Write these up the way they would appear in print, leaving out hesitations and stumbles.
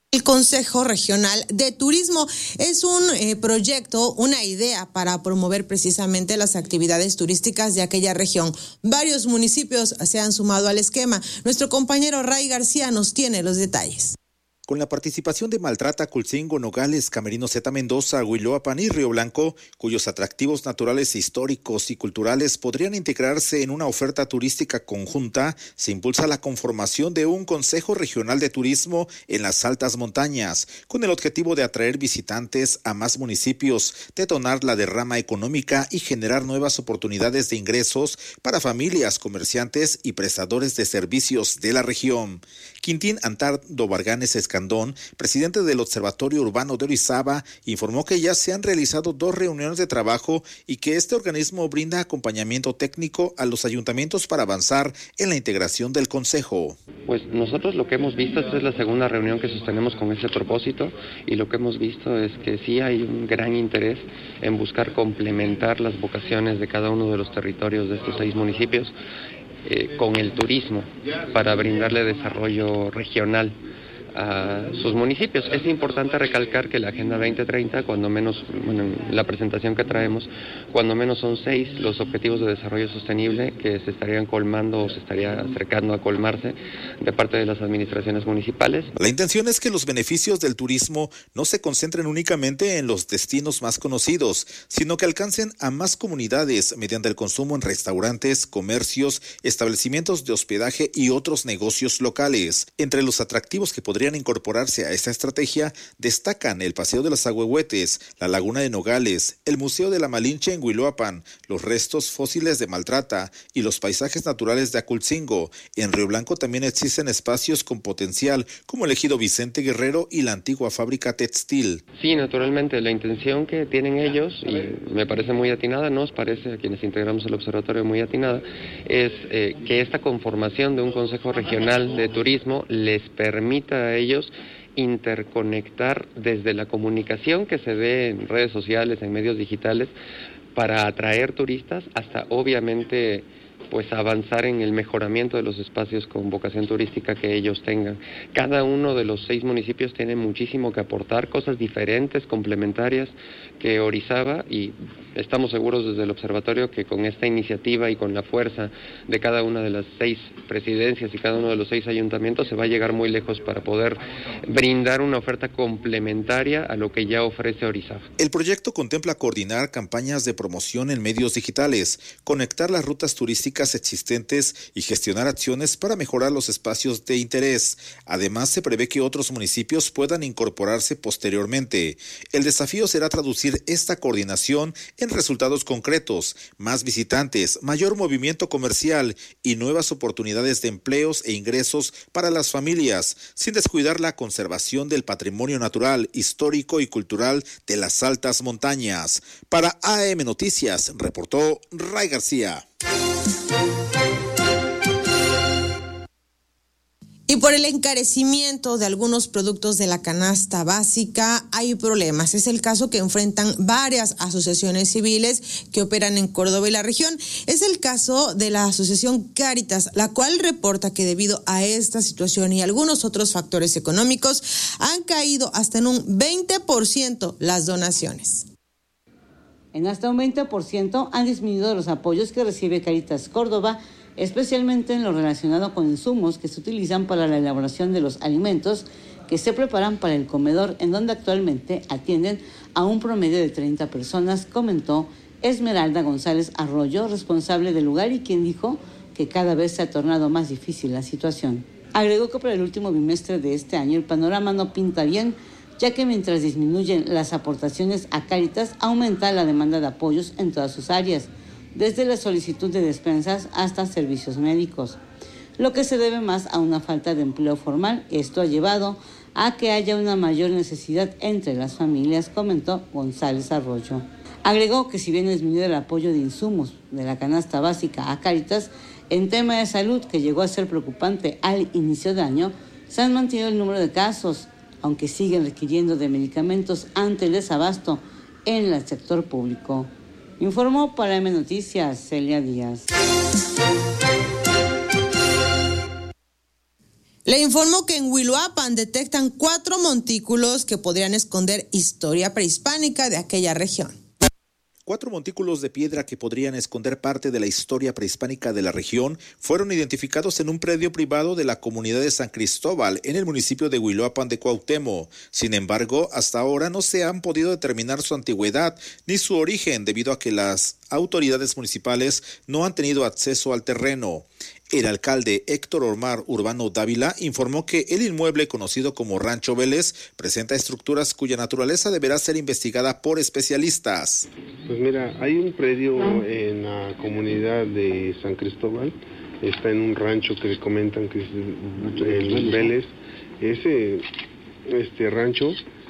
El Consejo Regional de Turismo es un proyecto, una idea para promover precisamente las actividades turísticas de aquella región. Varios municipios se han sumado al esquema. Nuestro compañero Ray García nos tiene los detalles. Con la participación de Maltrata, Aculcingo, Nogales, Camerino Zeta, Mendoza, Huiloapan y Río Blanco, cuyos atractivos naturales, históricos y culturales podrían integrarse en una oferta turística conjunta, se impulsa la conformación de un Consejo Regional de Turismo en las altas montañas, con el objetivo de atraer visitantes a más municipios, detonar la derrama económica y generar nuevas oportunidades de ingresos para familias, comerciantes y prestadores de servicios de la región. Quintín Antardo Varganes Escandón, presidente del Observatorio Urbano de Orizaba, informó que ya se han realizado 2 reuniones de trabajo y que este organismo brinda acompañamiento técnico a los ayuntamientos para avanzar en la integración del Consejo. Pues nosotros lo que hemos visto, esta es la segunda reunión que sostenemos con ese propósito, y lo que hemos visto es que sí hay un gran interés en buscar complementar las vocaciones de cada uno de los territorios de estos 6 municipios con el turismo para brindarle desarrollo regional a sus municipios. Es importante recalcar que la Agenda 2030, cuando menos, en la presentación que traemos, cuando menos son 6 los objetivos de desarrollo sostenible que se estarían colmando o se estaría acercando a colmarse de parte de las administraciones municipales. La intención es que los beneficios del turismo no se concentren únicamente en los destinos más conocidos, sino que alcancen a más comunidades mediante el consumo en restaurantes, comercios, establecimientos de hospedaje y otros negocios locales. Entre los atractivos que podrían incorporarse a esta estrategia destacan el Paseo de los Agüehuetes, la Laguna de Nogales, el Museo de la Malinche en Huiloapan, los restos fósiles de Maltrata y los paisajes naturales de Aculcingo. En Río Blanco también existen espacios con potencial como el ejido Vicente Guerrero y la antigua fábrica textil. Sí, naturalmente, la intención que tienen ellos, y me parece muy atinada, nos parece a quienes integramos el observatorio muy atinada, es que esta conformación de un Consejo Regional de Turismo les permita a ellos interconectar desde la comunicación que se ve en redes sociales, en medios digitales, para atraer turistas, hasta obviamente pues avanzar en el mejoramiento de los espacios con vocación turística que ellos tengan. Cada uno de los 6 municipios tiene muchísimo que aportar, cosas diferentes, complementarias, que Orizaba, y estamos seguros desde el observatorio que con esta iniciativa y con la fuerza de cada una de las 6 presidencias y cada uno de los 6 ayuntamientos se va a llegar muy lejos para poder brindar una oferta complementaria a lo que ya ofrece Orizaba. El proyecto contempla coordinar campañas de promoción en medios digitales, conectar las rutas turísticas existentes y gestionar acciones para mejorar los espacios de interés. Además, se prevé que otros municipios puedan incorporarse posteriormente. El desafío será traducir esta coordinación en resultados concretos, más visitantes, mayor movimiento comercial y nuevas oportunidades de empleos e ingresos para las familias, sin descuidar la conservación del patrimonio natural, histórico y cultural de las altas montañas. Para AM Noticias, reportó Ray García. Y por el encarecimiento de algunos productos de la canasta básica hay problemas. Es el caso que enfrentan varias asociaciones civiles que operan en Córdoba y la región. Es el caso de la asociación Cáritas, la cual reporta que debido a esta situación y algunos otros factores económicos han caído hasta en un 20% las donaciones. En hasta un 20% han disminuido los apoyos que recibe Cáritas Córdoba, especialmente en lo relacionado con insumos que se utilizan para la elaboración de los alimentos que se preparan para el comedor, en donde actualmente atienden a un promedio de 30 personas, comentó Esmeralda González Arroyo, responsable del lugar y quien dijo que cada vez se ha tornado más difícil la situación. Agregó que para el último bimestre de este año el panorama no pinta bien, ya que mientras disminuyen las aportaciones a Cáritas, aumenta la demanda de apoyos en todas sus áreas, desde la solicitud de despensas hasta servicios médicos, lo que se debe más a una falta de empleo formal. Esto ha llevado a que haya una mayor necesidad entre las familias, comentó González Arroyo. Agregó que si bien ha disminuido el apoyo de insumos de la canasta básica a Cáritas, en tema de salud, que llegó a ser preocupante al inicio de año, se han mantenido el número de casos, aunque siguen requiriendo de medicamentos ante el desabasto en el sector público. Informó para M Noticias Celia Díaz. Le informo que en Huiloapan detectan 4 montículos que podrían esconder historia prehispánica de aquella región. 4 montículos de piedra que podrían esconder parte de la historia prehispánica de la región fueron identificados en un predio privado de la comunidad de San Cristóbal, en el municipio de Huiloapan de Cuauhtémoc. Sin embargo, hasta ahora no se han podido determinar su antigüedad ni su origen, debido a que las autoridades municipales no han tenido acceso al terreno. El alcalde Héctor Omar Urbano Dávila informó que el inmueble conocido como Rancho Vélez presenta estructuras cuya naturaleza deberá ser investigada por especialistas. Pues mira, hay un predio en la comunidad de San Cristóbal, está en un rancho que le comentan que es el Vélez. Ese rancho,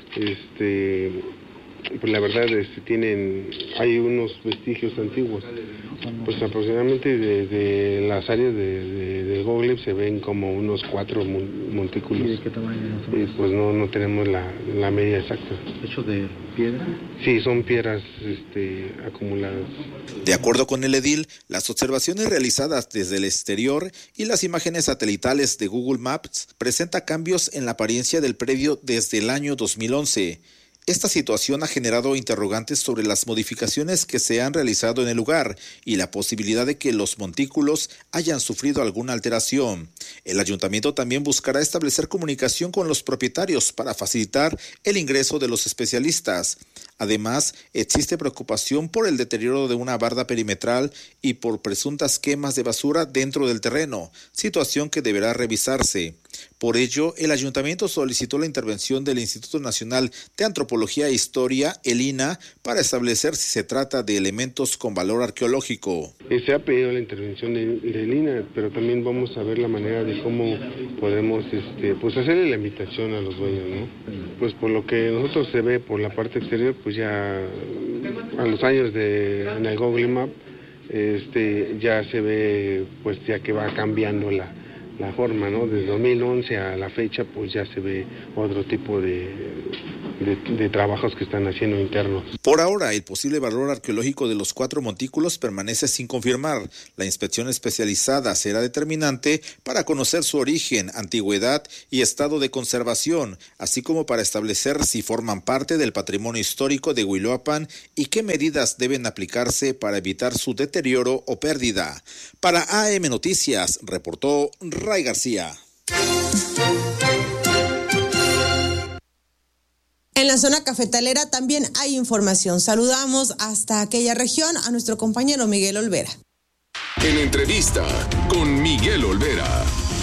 pues la verdad hay unos vestigios antiguos, pues aproximadamente de las áreas de Google se ven como unos 4 montículos. ¿Y de qué tamaño? Pues no tenemos la medida exacta. ¿Hecho de piedra? Sí, son piedras acumuladas. De acuerdo con el edil, las observaciones realizadas desde el exterior y las imágenes satelitales de Google Maps presentan cambios en la apariencia del predio desde el año 2011. Esta situación ha generado interrogantes sobre las modificaciones que se han realizado en el lugar y la posibilidad de que los montículos hayan sufrido alguna alteración. El ayuntamiento también buscará establecer comunicación con los propietarios para facilitar el ingreso de los especialistas. Además, existe preocupación por el deterioro de una barda perimetral y por presuntas quemas de basura dentro del terreno, situación que deberá revisarse. Por ello, el ayuntamiento solicitó la intervención del Instituto Nacional de Antropología e Historia, el INAH, para establecer si se trata de elementos con valor arqueológico. Se ha pedido la intervención del INAH, pero también vamos a ver la manera de cómo podemos pues hacerle la invitación a los dueños, ¿no? Pues por lo que nosotros se ve por la parte exterior, pues ya a los años en el Google Map, ya se ve pues ya que va cambiando la forma, ¿no? Desde 2011 a la fecha, pues ya se ve otro tipo de trabajos que están haciendo internos. Por ahora, el posible valor arqueológico de los 4 montículos permanece sin confirmar. La inspección especializada será determinante para conocer su origen, antigüedad y estado de conservación, así como para establecer si forman parte del patrimonio histórico de Huiloapan y qué medidas deben aplicarse para evitar su deterioro o pérdida. Para AM Noticias, reportó Ray García. En la zona cafetalera también hay información. Saludamos hasta aquella región a nuestro compañero Miguel Olvera. En entrevista con Miguel Olvera.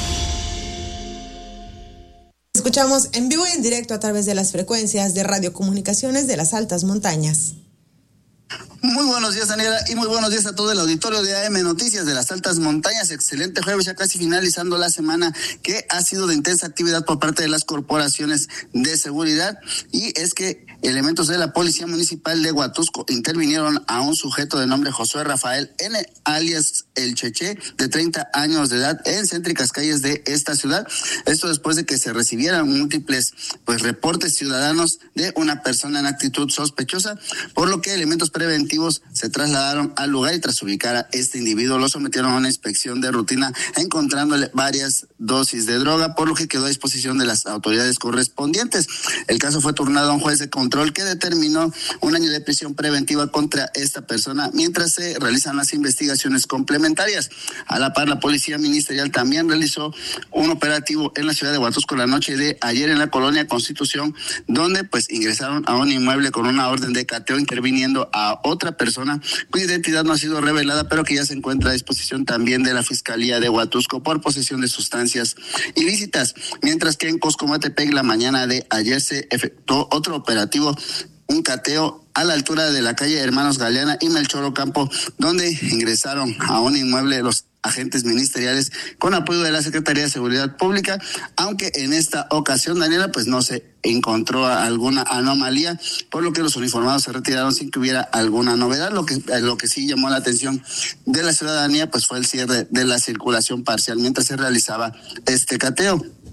Escuchamos en vivo y en directo a través de las frecuencias de radiocomunicaciones de las altas montañas. Muy buenos días, Daniela, y muy buenos días a todo el auditorio de AM Noticias de las Altas Montañas. Excelente jueves, ya casi finalizando la semana, que ha sido de intensa actividad por parte de las corporaciones de seguridad, y es que elementos de la Policía Municipal de Huatusco intervinieron a un sujeto de nombre Josué Rafael N., alias El Cheche, de 30 años de edad, en céntricas calles de esta ciudad. Esto después de que se recibieran múltiples reportes ciudadanos de una persona en actitud sospechosa, por lo que elementos preventivos se trasladaron al lugar y tras ubicar a este individuo lo sometieron a una inspección de rutina, encontrándole varias dosis de droga, por lo que quedó a disposición de las autoridades correspondientes. El caso fue turnado a un juez de control que determinó 1 año de prisión preventiva contra esta persona mientras se realizan las investigaciones complementarias. A la par, la Policía Ministerial también realizó un operativo en la ciudad de Huatusco la noche de ayer en la colonia Constitución, donde ingresaron a un inmueble con una orden de cateo, interviniendo a otra persona cuya identidad no ha sido revelada, pero que ya se encuentra a disposición también de la Fiscalía de Huatusco por posesión de sustancias ilícitas. Mientras que en Coscomatepec la mañana de ayer se efectuó otro operativo, un cateo a la altura de la calle Hermanos Galeana y Melchor Ocampo, donde ingresaron a un inmueble los agentes ministeriales con apoyo de la Secretaría de Seguridad Pública, aunque en esta ocasión, Daniela, no se encontró alguna anomalía, por lo que los uniformados se retiraron sin que hubiera alguna novedad. Lo que sí llamó la atención de la ciudadanía fue el cierre de la circulación parcial mientras se realizaba este cateo.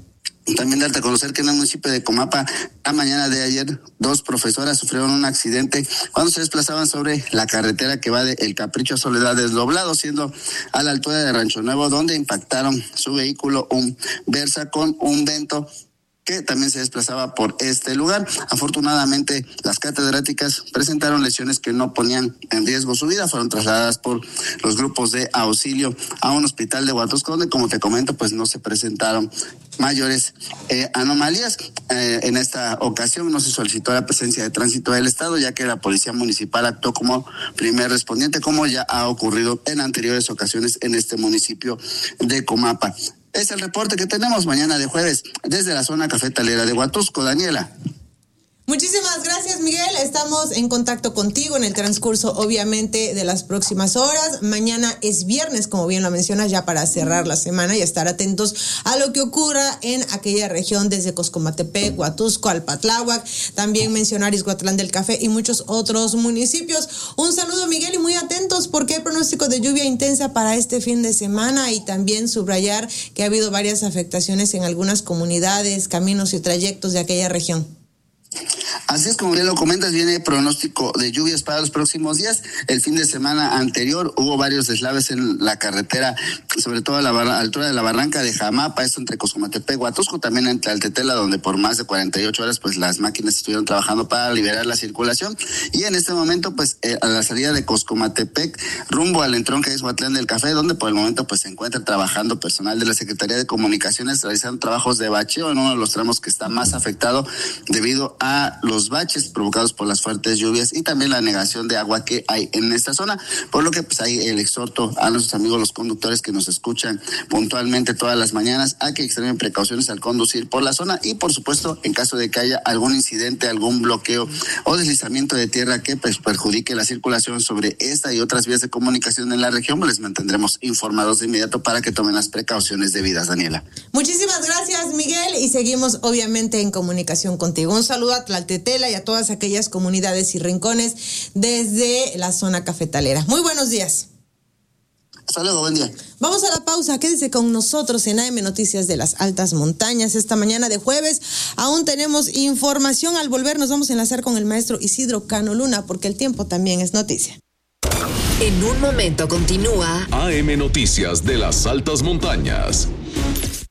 También darte a conocer que en el municipio de Comapa, la mañana de ayer, 2 profesoras sufrieron un accidente cuando se desplazaban sobre la carretera que va de El Capricho a Soledad Desdoblado, siendo a la altura de Rancho Nuevo, donde impactaron su vehículo, un Versa con un Vento, que también se desplazaba por este lugar. Afortunadamente, las catedráticas presentaron lesiones que no ponían en riesgo su vida. Fueron trasladadas por los grupos de auxilio a un hospital de Huatusco, donde, como te comento, pues no se presentaron mayores anomalías. En esta ocasión no se solicitó la presencia de tránsito del Estado, ya que la Policía Municipal actuó como primer respondiente, como ya ha ocurrido en anteriores ocasiones en este municipio de Comapa. Es el reporte que tenemos mañana de jueves desde la zona cafetalera de Huatusco. Daniela. Muchísimas gracias, Miguel. Estamos en contacto contigo en el transcurso, obviamente, de las próximas horas. Mañana es viernes, como bien lo mencionas, ya para cerrar la semana y estar atentos a lo que ocurra en aquella región desde Coscomatepec, Huatusco, Alpatláhuac, también mencionar Ixhuatlán del Café y muchos otros municipios. Un saludo, Miguel, y muy atentos porque hay pronóstico de lluvia intensa para este fin de semana, y también subrayar que ha habido varias afectaciones en algunas comunidades, caminos y trayectos de aquella región. Así es, como bien lo comentas, viene pronóstico de lluvias para los próximos días. El fin de semana anterior hubo varios deslaves en la carretera, sobre todo a la altura de la barranca de Jamapa, esto entre Coscomatepec, Huatusco, también en Tlaltetela, donde por más de 48 horas pues las máquinas estuvieron trabajando para liberar la circulación. Y en este momento pues a la salida de Coscomatepec rumbo al entronque de Ixhuatlán del Café, donde por el momento pues se encuentra trabajando personal de la Secretaría de Comunicaciones realizando trabajos de bacheo en uno de los tramos que está más afectado debido a los baches provocados por las fuertes lluvias y también la negación de agua que hay en esta zona, por lo que pues hay el exhorto a nuestros amigos los conductores que nos escuchan puntualmente todas las mañanas a que extremen precauciones al conducir por la zona, y por supuesto en caso de que haya algún incidente, algún bloqueo o deslizamiento de tierra que pues perjudique la circulación sobre esta y otras vías de comunicación en la región, pues les mantendremos informados de inmediato para que tomen las precauciones debidas. Daniela. Muchísimas gracias, Miguel, y seguimos obviamente en comunicación contigo. Un saludo a Tlaltetela y a todas aquellas comunidades y rincones desde la zona cafetalera. Muy buenos días. Hasta luego, buen día. Vamos a la pausa, quédese con nosotros en AM Noticias de las Altas Montañas. Esta mañana de jueves aún tenemos información. Al volver nos vamos a enlazar con el maestro Isidro Cano Luna, porque el tiempo también es noticia. En un momento continúa AM Noticias de las Altas Montañas.